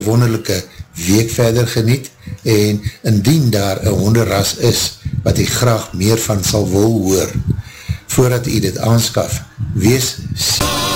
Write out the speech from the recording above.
wonderlijke week verder geniet en indien daar een hondenras is wat jy graag meer van sal wil hoor, voordat jy dit aanskaf, wees